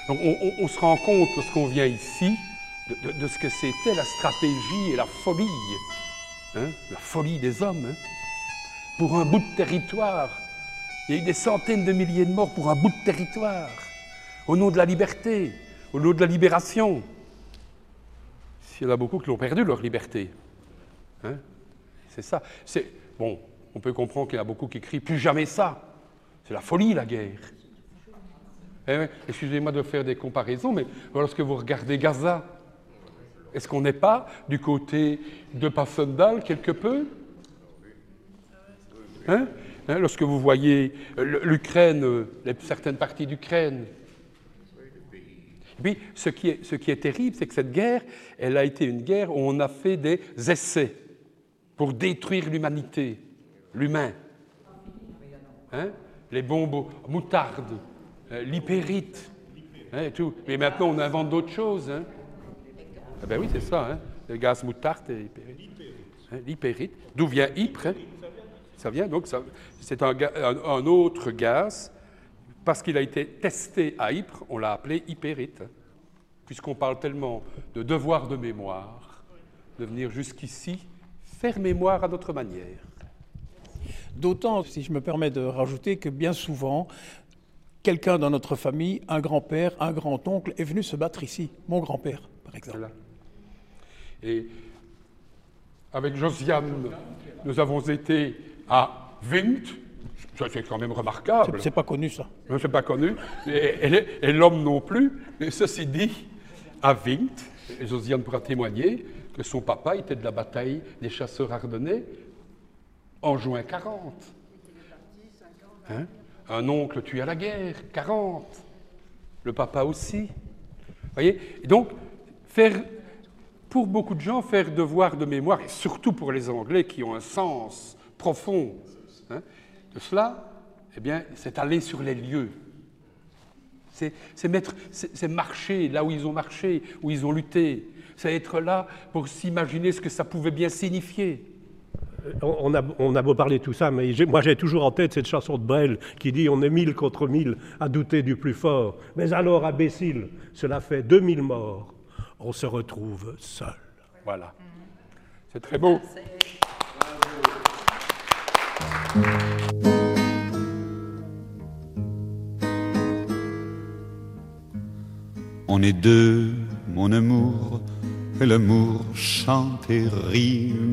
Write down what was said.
Donc on se rend compte, lorsqu'on vient ici, de ce que c'était la stratégie et la folie, hein, la folie des hommes, hein, pour un bout de territoire. Il y a eu des centaines de milliers de morts pour un bout de territoire, au nom de la liberté, au nom de la libération. Il y en a beaucoup qui l'ont perdu, leur liberté. Hein, c'est ça. Bon, on peut comprendre qu'il y en a beaucoup qui crient « plus jamais ça ». C'est la folie, la guerre. Excusez-moi de faire des comparaisons, mais lorsque vous regardez Gaza, est-ce qu'on n'est pas du côté de Passendal quelque peu, hein? Lorsque vous voyez l'Ukraine, certaines parties d'Ukraine. Et puis, ce qui est terrible, c'est que cette guerre, elle a été une guerre où on a fait des essais pour détruire l'humanité, l'humain. Hein? Les bombes moutardes, l'hypérite, hein, et tout. Mais maintenant, on invente d'autres choses. Hein. Ah ben oui, c'est ça, hein, le gaz moutarde et l'hypérite. Hein, l'hypérite. D'où vient Ypres, hein? Ça vient, donc, c'est un autre gaz. Parce qu'il a été testé à Ypres, on l'a appelé hypérite. Hein, puisqu'on parle tellement de devoir de mémoire, de venir jusqu'ici, faire mémoire à notre manière. D'autant, si je me permets de rajouter, que bien souvent, quelqu'un dans notre famille, un grand-père, un grand-oncle, est venu se battre ici. Mon grand-père, par exemple. Voilà. Et avec Josiane, nous avons été à Vint. Ça, c'est quand même remarquable. C'est pas connu, ça. Non, c'est pas connu. Et l'homme non plus. Mais ceci dit, à Vint, et Josiane pourra témoigner que son papa était de la bataille des chasseurs ardennais en juin 40. Hein? Un oncle tué à la guerre, 40. Le papa aussi. Vous voyez? Et donc, pour beaucoup de gens, faire devoir de mémoire, et surtout pour les Anglais qui ont un sens profond, hein, de cela, eh bien, c'est aller sur les lieux. C'est marcher là où ils ont marché, où ils ont lutté. C'est être là pour s'imaginer ce que ça pouvait bien signifier. On a beau parler de tout ça, mais moi j'ai toujours en tête cette chanson de Brel qui dit « On est 1000 contre 1000 à douter du plus fort. Mais alors, imbécile, cela fait 2000 morts. On se retrouve seul. » Voilà. C'est très beau. On est deux, mon amour, et l'amour chante et rit.